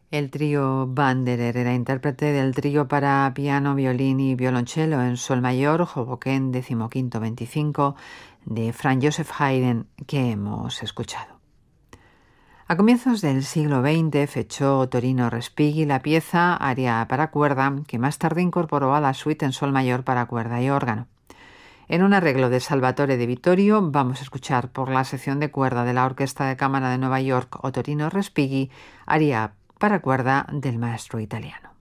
El trío Wanderer era intérprete del trío para piano, violín y violonchelo en sol mayor, Hoboken 15-25, de Franz Joseph Haydn, que hemos escuchado. A comienzos del siglo XX fechó Torino Respighi la pieza Aria para cuerda, que más tarde incorporó a la suite en sol mayor para cuerda y órgano. En un arreglo de Salvatore de Vittorio vamos a escuchar por la sección de cuerda de la Orquesta de Cámara de Nueva York o Torino Respighi Aria para cuerda del maestro italiano.